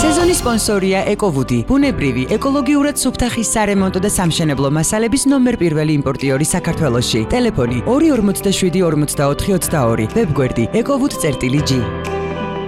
სეზონის სპონსორია ეკოვუდი, ბუნებრივი, ეკოლოგიურად სუფთა ხის სარემონტო და სამშენებლო მასალების ნომერ პირველი იმპორტიორი საქართველოში. ტელეფონი 247 44 22, ვებგვერდი ecowood.gr